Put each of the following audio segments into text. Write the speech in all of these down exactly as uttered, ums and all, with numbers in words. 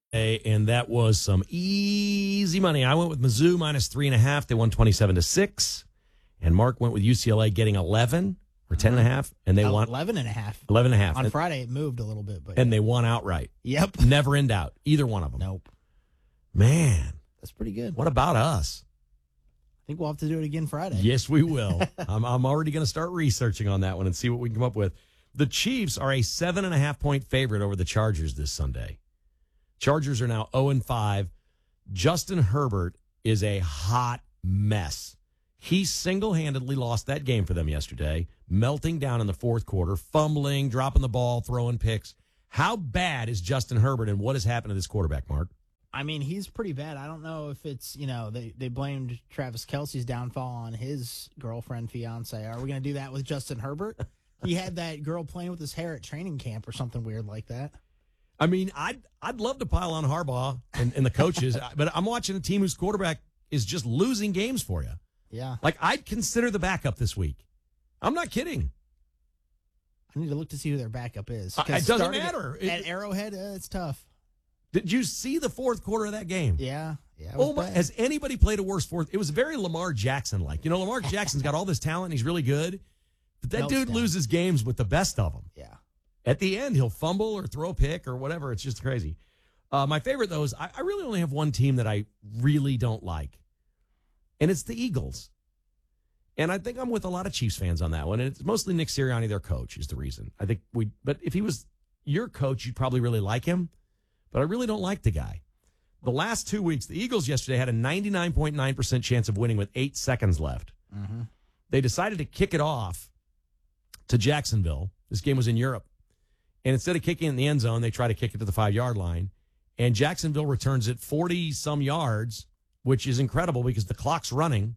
And that was some easy money. I went with Mizzou minus three and a half. They won twenty-seven to six. And Mark went with U C L A getting eleven or ten and a half. And they won eleven and a half. eleven and a half. On and, Friday, it moved a little bit. But and they won outright. Yep. Never in doubt. Either one of them. Nope. Man. That's pretty good. What about us? I think we'll have to do it again Friday. Yes, we will. I'm, I'm already going to start researching on that one and see what we can come up with. The Chiefs are a seven and a half point favorite over the Chargers this Sunday. Chargers are now oh and five. Justin Herbert is a hot mess. He single-handedly lost that game for them yesterday, melting down in the fourth quarter, fumbling, dropping the ball, throwing picks. How bad is Justin Herbert, and what has happened to this quarterback, Mark? I mean, he's pretty bad. I don't know if it's, you know, they, they blamed Travis Kelce's downfall on his girlfriend, fiance. Are we going to do that with Justin Herbert? He had that girl playing with his hair at training camp or something weird like that. I mean, I'd, I'd love to pile on Harbaugh and, and the coaches, but I'm watching a team whose quarterback is just losing games for you. Yeah. Like, I'd consider the backup this week. I'm not kidding. I need to look to see who their backup is. Uh, it doesn't matter. At, at Arrowhead, uh, it's tough. Did you see the fourth quarter of that game? Yeah. Yeah. Oh my! Bad. Has anybody played a worse fourth? It was very Lamar Jackson-like. You know, Lamar Jackson's got all this talent. He's really good. But that Melts dude down. loses games with the best of them. Yeah. At the end, he'll fumble or throw a pick or whatever. It's just crazy. Uh, my favorite, though, is I, I really only have one team that I really don't like, and it's the Eagles. And I think I'm with a lot of Chiefs fans on that one. And it's mostly Nick Sirianni, their coach, is the reason. I think we. But if he was your coach, you'd probably really like him. But I really don't like the guy. The last two weeks, the Eagles yesterday had a ninety-nine point nine percent chance of winning with eight seconds left. Mm-hmm. They decided to kick it off to Jacksonville. This game was in Europe. And instead of kicking it in the end zone, they try to kick it to the five-yard line. And Jacksonville returns it forty-some yards, which is incredible because the clock's running.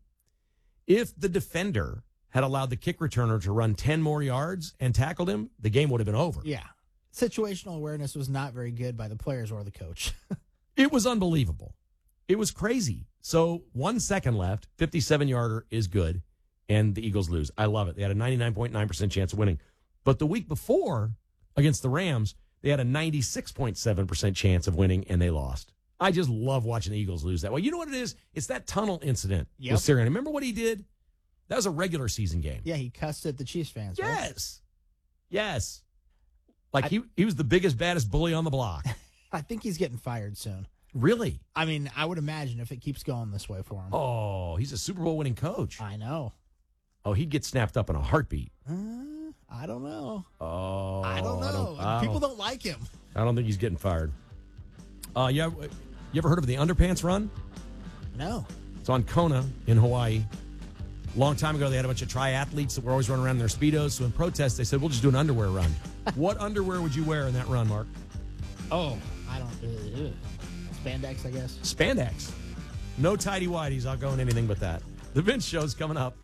If the defender had allowed the kick returner to run ten more yards and tackled him, the game would have been over. Yeah. Situational awareness was not very good by the players or the coach. It was unbelievable. It was crazy. So one second left, fifty-seven-yarder is good, and the Eagles lose. I love it. They had a ninety-nine point nine percent chance of winning. But the week before, against the Rams, they had a ninety-six point seven percent chance of winning, and they lost. I just love watching the Eagles lose that way. You know what it is? It's that tunnel incident Yep. with Sirianni. Remember what he did? That was a regular season game. Yeah, he cussed at the Chiefs fans. Right? Yes. Yes. Like I, he, he was the biggest, baddest bully on the block. I think he's getting fired soon. Really? I mean, I would imagine if it keeps going this way for him. Oh, he's a Super Bowl winning coach. I know. Oh, he'd get snapped up in a heartbeat. Uh, I don't know. Oh, I don't know. I don't, I People don't, don't like him. I don't think he's getting fired. Uh, yeah, you ever heard of the Underpants Run? No. It's on Kona in Hawaii. Long time ago, they had a bunch of triathletes that were always running around in their Speedos. So in protest, they said, we'll just do an underwear run. What underwear would you wear in that run, Mark? Oh, I don't. Uh, spandex, I guess. Spandex. No tighty-whities. I'll go in anything but that. The Vince Show's coming up.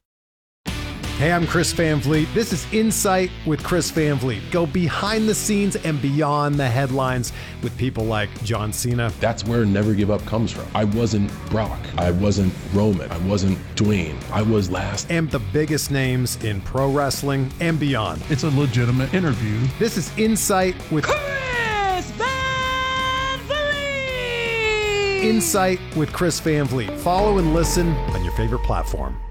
Hey, I'm Chris Van Vliet. This is Insight with Chris Van Vliet. Go behind the scenes and beyond the headlines with people like John Cena. That's where Never Give Up comes from. I wasn't Brock. I wasn't Roman. I wasn't Dwayne. I was last. And the biggest names in pro wrestling and beyond. It's a legitimate interview. This is Insight with Chris Van Vliet. Insight with Chris Van Vliet. Follow and listen on your favorite platform.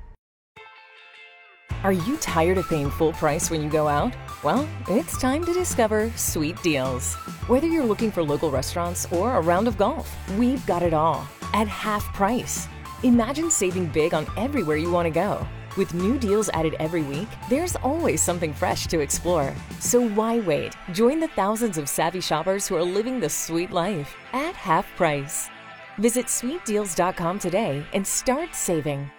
Are you tired of paying full price when you go out? Well, it's time to discover Sweet Deals. Whether you're looking for local restaurants or a round of golf, we've got it all at half price. Imagine saving big on everywhere you want to go. With new deals added every week, there's always something fresh to explore. So why wait? Join the thousands of savvy shoppers who are living the sweet life at half price. Visit sweet deals dot com today and start saving.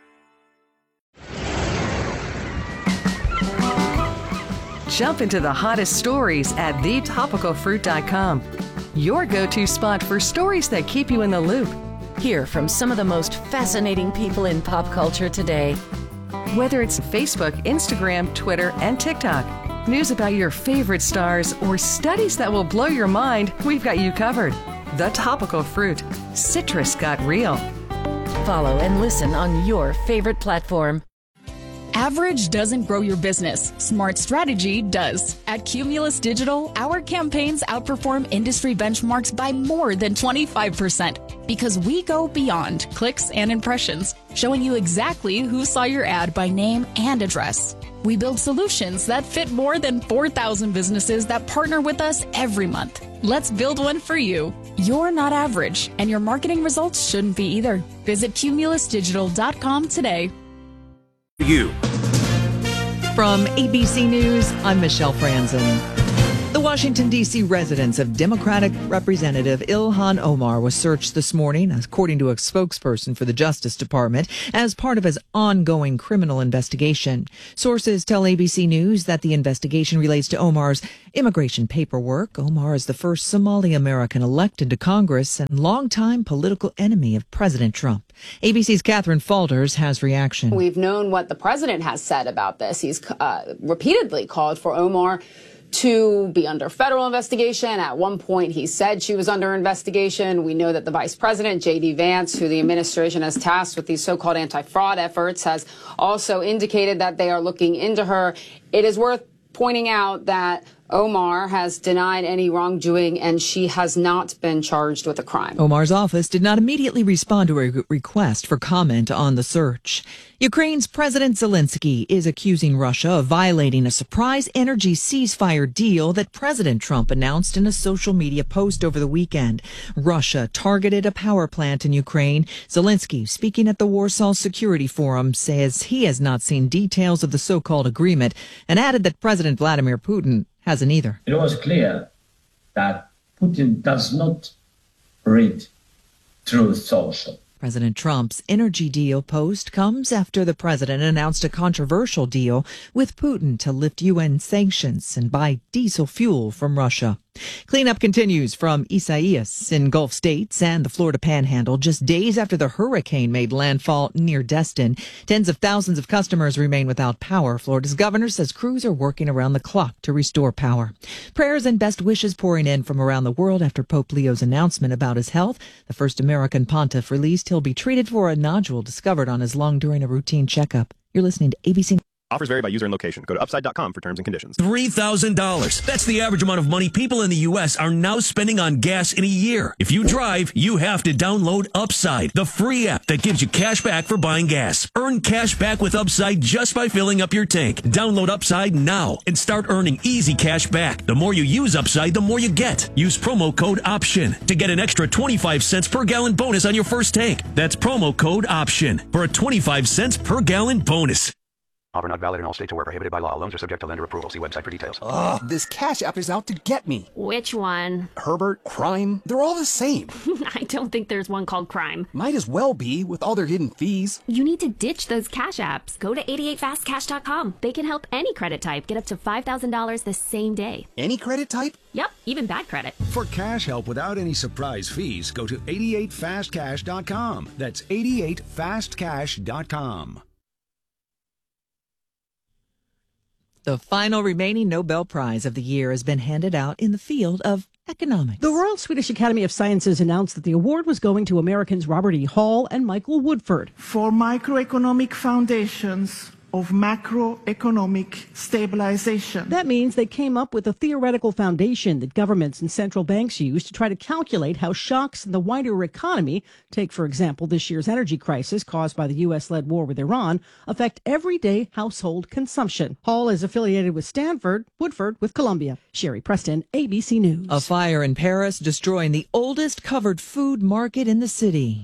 Jump into the hottest stories at the topical fruit dot com. Your go-to spot for stories that keep you in the loop. Hear from some of the most fascinating people in pop culture today. Whether it's Facebook, Instagram, Twitter, and TikTok, news about your favorite stars, or studies that will blow your mind, we've got you covered. The Topical Fruit. Citrus got real. Follow and listen on your favorite platform. Average doesn't grow your business. Smart strategy does. At Cumulus Digital, our campaigns outperform industry benchmarks by more than twenty-five percent because we go beyond clicks and impressions, showing you exactly who saw your ad by name and address. We build solutions that fit more than four thousand businesses that partner with us every month. Let's build one for you. You're not average, and your marketing results shouldn't be either. Visit cumulus digital dot com today. You. From A B C News, I'm Michelle Franzen. The Washington, D C residence of Democratic Representative Ilhan Omar was searched this morning, according to a spokesperson for the Justice Department, as part of his ongoing criminal investigation. Sources tell A B C News that the investigation relates to Omar's immigration paperwork. Omar is the first Somali American elected to Congress and longtime political enemy of President Trump. A B C's Catherine Falders has reaction. We've known what the president has said about this. He's uh, repeatedly called for Omar to be under federal investigation. At one point, he said she was under investigation. We know that the vice president, J D Vance, who the administration has tasked with these so-called anti-fraud efforts, has also indicated that they are looking into her. It is worth pointing out that Omar has denied any wrongdoing, and she has not been charged with a crime. Omar's office did not immediately respond to a request for comment on the search. Ukraine's President Zelensky is accusing Russia of violating a surprise energy ceasefire deal that President Trump announced in a social media post over the weekend. Russia targeted a power plant in Ukraine. Zelensky, speaking at the Warsaw Security Forum, says he has not seen details of the so-called agreement and added that President Vladimir Putin hasn't either. It was clear that Putin does not read Truth Social. President Trump's energy deal post comes after the president announced a controversial deal with Putin to lift U N sanctions and buy diesel fuel from Russia. Cleanup continues from Isaias in Gulf states and the Florida Panhandle just days after the hurricane made landfall near Destin. Tens of thousands of customers remain without power. Florida's governor says crews are working around the clock to restore power. Prayers and best wishes pouring in from around the world after Pope Leo's announcement about his health. The first American pontiff released he'll be treated for a nodule discovered on his lung during a routine checkup. You're listening to A B C. Offers vary by user and location. Go to upside dot com for terms and conditions. three thousand dollars. That's the average amount of money people in the U S are now spending on gas in a year. If you drive, you have to download Upside, the free app that gives you cash back for buying gas. Earn cash back with Upside just by filling up your tank. Download Upside now and start earning easy cash back. The more you use Upside, the more you get. Use promo code OPTION to get an extra twenty-five cents per gallon bonus on your first tank. That's promo code OPTION for a twenty-five cents per gallon bonus. Offer not valid in all states or where prohibited by law. Loans are subject to lender approval. See website for details. Ugh, this Cash App is out to get me. Which one? Herbert, Crime, they're all the same. I don't think there's one called Crime. Might as well be, with all their hidden fees. You need to ditch those Cash Apps. Go to eighty-eight fast cash dot com. They can help any credit type get up to five thousand dollars the same day. Any credit type? Yep, even bad credit. For cash help without any surprise fees, go to eighty-eight fast cash dot com. That's eighty-eight fast cash dot com. The final remaining Nobel Prize of the year has been handed out in the field of economics. The Royal Swedish Academy of Sciences announced that the award was going to Americans Robert E. Hall and Michael Woodford. For microeconomic foundations of macroeconomic stabilization. That means they came up with a theoretical foundation that governments and central banks use to try to calculate how shocks in the wider economy, take for example this year's energy crisis caused by the U S-led war with Iran, affect everyday household consumption. Hall is affiliated with Stanford, Woodford with Columbia. Sherry Preston, A B C News. A fire in Paris destroying the oldest covered food market in the city.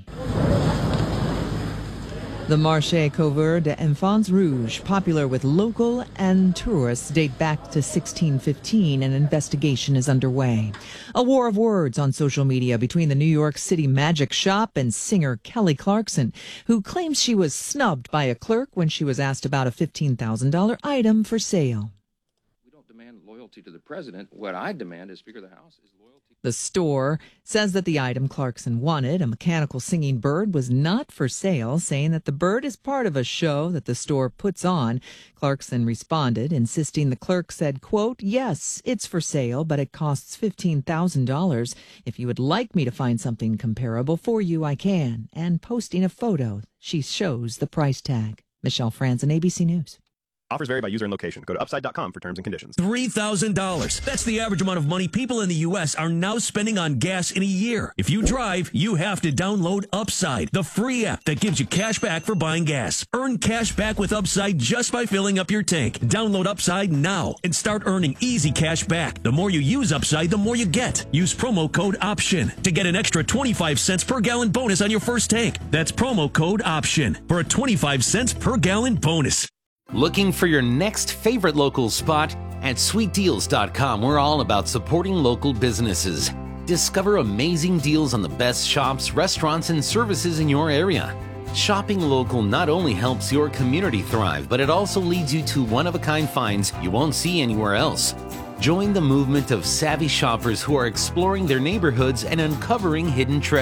The Marché Couvert des Enfants Rouges, popular with local and tourists, date back to sixteen fifteen. An investigation is underway. A war of words on social media between the New York City magic shop and singer Kelly Clarkson, who claims she was snubbed by a clerk when she was asked about a fifteen thousand dollars item for sale. We don't demand loyalty to the president. What I demand as Speaker of the House is loyalty. The store says that the item Clarkson wanted, a mechanical singing bird, was not for sale, saying that the bird is part of a show that the store puts on. Clarkson responded, insisting the clerk said, quote, "Yes, it's for sale, but it costs fifteen thousand dollars. If you would like me to find something comparable for you, I can." And posting a photo, she shows the price tag. Michelle Franzen, A B C News. Offers vary by user and location. Go to upside dot com for terms and conditions. three thousand dollars. That's the average amount of money people in the U S are now spending on gas in a year. If you drive, you have to download Upside, the free app that gives you cash back for buying gas. Earn cash back with Upside just by filling up your tank. Download Upside now and start earning easy cash back. The more you use Upside, the more you get. Use promo code OPTION to get an extra twenty-five cents per gallon bonus on your first tank. That's promo code OPTION for a twenty-five cents per gallon bonus. Looking for your next favorite local spot? At sweet deals dot com, we're all about supporting local businesses. Discover amazing deals on the best shops, restaurants, and services in your area. Shopping local not only helps your community thrive, but it also leads you to one-of-a-kind finds you won't see anywhere else. Join the movement of savvy shoppers who are exploring their neighborhoods and uncovering hidden treasures.